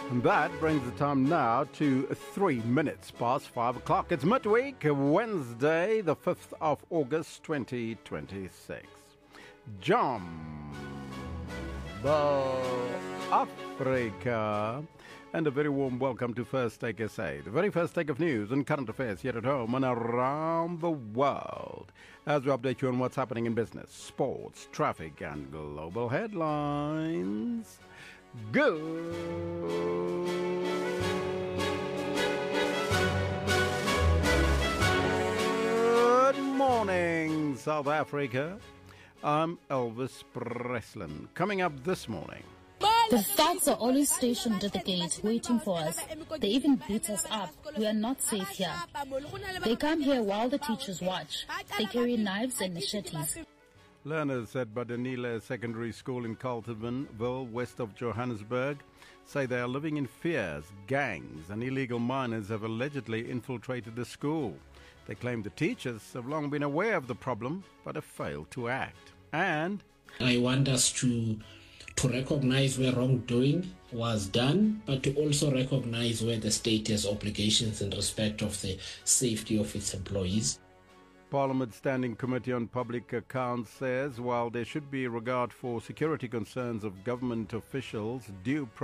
And that brings the time now to 3 minutes past 5 o'clock. It's midweek, Wednesday, the 5th of August, 2026. Jumbo Africa. And a very warm welcome to First Take SA, the very first take of news and current affairs here at home and around the world, as we update you on what's happening in business, sports, traffic, and global headlines. Good morning, South Africa. I'm Elvis Breslin. Coming up this morning. The thugs are always stationed at the gate, waiting for us. They even beat us up. We are not safe here. They come here while the teachers watch. They carry knives and machetes. Learners at Badanile Secondary School in Carletonville, west of Johannesburg, say they are living in fear as gangs and illegal miners have allegedly infiltrated the school. They claim the teachers have long been aware of the problem but have failed to act. And I want us to recognize where wrongdoing was done, but to also recognize where the state has obligations in respect of the safety of its employees. Parliament Standing Committee on Public Accounts says while there should be regard for security concerns of government officials, due